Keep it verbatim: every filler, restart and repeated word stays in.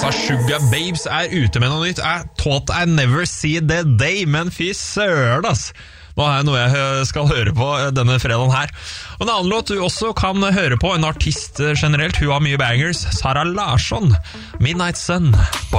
låta Sugar Babes er ute med noe nytt. I thought I never see the day, men fy søren, ass. Nå har jeg noe jeg skal høre på denne fredagen her. Og en annen låt du også kan høre på, en artist generelt, hun har mye bangers, Sara Larsson, Midnight Sun.